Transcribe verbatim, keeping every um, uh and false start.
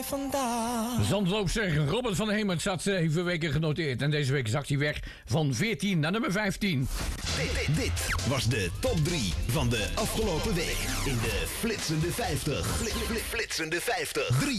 vandaag. Zandloopster Robert van Hemert zat zeven weken genoteerd. En deze week zakt hij weg van veertien naar nummer vijftien. Dit, dit was de top drie van de afgelopen week in de Flitsende vijftig. Flitsende vijftig.